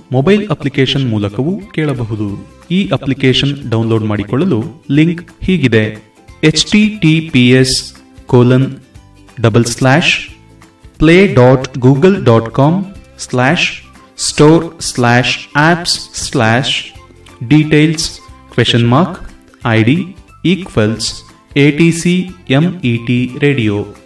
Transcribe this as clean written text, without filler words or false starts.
Mobile application ಮೂಲಕವೂ ಕೇಳಬಹುದು. ಈ ಅಪ್ಲಿಕೇಶನ್ ಡೌನ್ಲೋಡ್ ಮಾಡಿಕೊಳ್ಳಲು ಲಿಂಕ್ ಹೀಗಿದೆ: https://play.google.com/store/apps/details?id=ATCMET radio